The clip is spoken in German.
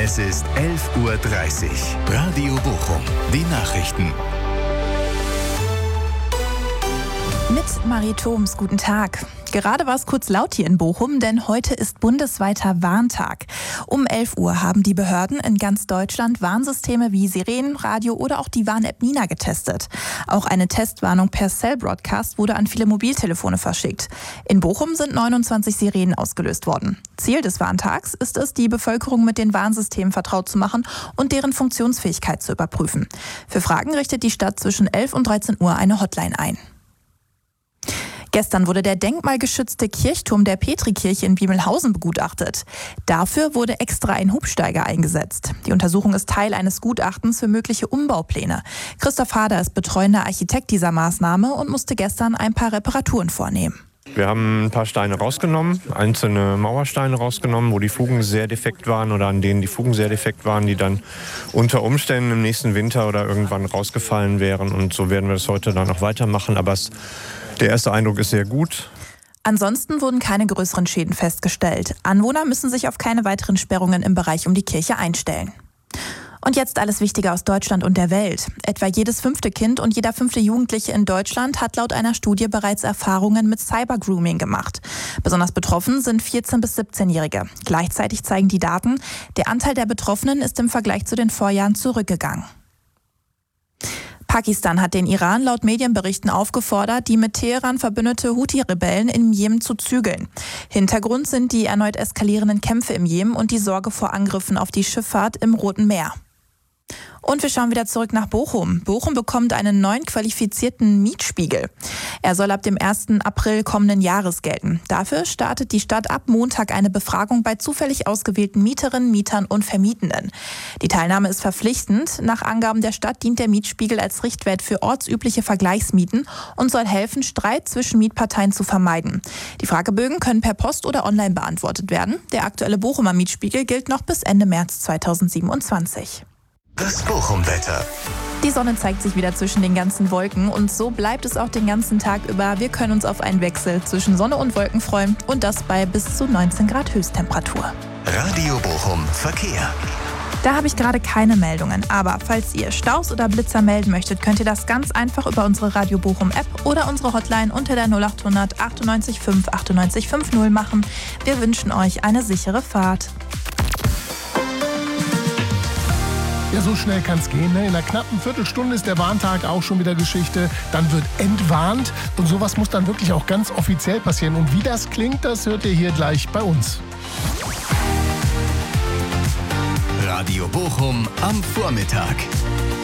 Es ist 11:30 Uhr. Radio Bochum. Die Nachrichten. Mit Marie Thoms, guten Tag. Gerade war es kurz laut hier in Bochum, denn heute ist bundesweiter Warntag. Um 11 Uhr haben die Behörden in ganz Deutschland Warnsysteme wie Sirenen, Radio oder auch die Warn-App Nina getestet. Auch eine Testwarnung per Cell-Broadcast wurde an viele Mobiltelefone verschickt. In Bochum sind 29 Sirenen ausgelöst worden. Ziel des Warntags ist es, die Bevölkerung mit den Warnsystemen vertraut zu machen und deren Funktionsfähigkeit zu überprüfen. Für Fragen richtet die Stadt zwischen 11 und 13 Uhr eine Hotline ein. Gestern wurde der denkmalgeschützte Kirchturm der Petrikirche in Wiemelhausen begutachtet. Dafür wurde extra ein Hubsteiger eingesetzt. Die Untersuchung ist Teil eines Gutachtens für mögliche Umbaupläne. Christoph Hader ist betreuender Architekt dieser Maßnahme und musste gestern ein paar Reparaturen vornehmen. Wir haben ein paar Steine rausgenommen, einzelne Mauersteine rausgenommen, wo die Fugen sehr defekt waren oder an denen die Fugen sehr defekt waren, die dann unter Umständen im nächsten Winter oder irgendwann rausgefallen wären. Und so werden wir das heute dann auch weitermachen. Aber der erste Eindruck ist sehr gut. Ansonsten wurden keine größeren Schäden festgestellt. Anwohner müssen sich auf keine weiteren Sperrungen im Bereich um die Kirche einstellen. Und jetzt alles Wichtige aus Deutschland und der Welt. Etwa jedes 5. Kind und jeder 5. Jugendliche in Deutschland hat laut einer Studie bereits Erfahrungen mit Cybergrooming gemacht. Besonders betroffen sind 14- bis 17-Jährige. Gleichzeitig zeigen die Daten, der Anteil der Betroffenen ist im Vergleich zu den Vorjahren zurückgegangen. Pakistan hat den Iran laut Medienberichten aufgefordert, die mit Teheran verbündete Houthi-Rebellen im Jemen zu zügeln. Hintergrund sind die erneut eskalierenden Kämpfe im Jemen und die Sorge vor Angriffen auf die Schifffahrt im Roten Meer. Und wir schauen wieder zurück nach Bochum. Bochum bekommt einen neuen qualifizierten Mietspiegel. Er soll ab dem 1. April kommenden Jahres gelten. Dafür startet die Stadt ab Montag eine Befragung bei zufällig ausgewählten Mieterinnen, Mietern und Vermietenden. Die Teilnahme ist verpflichtend. Nach Angaben der Stadt dient der Mietspiegel als Richtwert für ortsübliche Vergleichsmieten und soll helfen, Streit zwischen Mietparteien zu vermeiden. Die Fragebögen können per Post oder online beantwortet werden. Der aktuelle Bochumer Mietspiegel gilt noch bis Ende März 2027. Das Bochum-Wetter. Die Sonne zeigt sich wieder zwischen den ganzen Wolken und so bleibt es auch den ganzen Tag über. Wir können uns auf einen Wechsel zwischen Sonne und Wolken freuen und das bei bis zu 19 Grad Höchsttemperatur. Radio Bochum Verkehr. Da habe ich gerade keine Meldungen, aber falls ihr Staus oder Blitzer melden möchtet, könnt ihr das ganz einfach über unsere Radio Bochum App oder unsere Hotline unter der 0800 98 5 98 50 machen. Wir wünschen euch eine sichere Fahrt. Ja, so schnell kann es gehen. Ne? In einer knappen Viertelstunde ist der Warntag auch schon wieder Geschichte. Dann wird entwarnt und sowas muss dann wirklich auch ganz offiziell passieren. Und wie das klingt, das hört ihr hier gleich bei uns. Radio Bochum am Vormittag.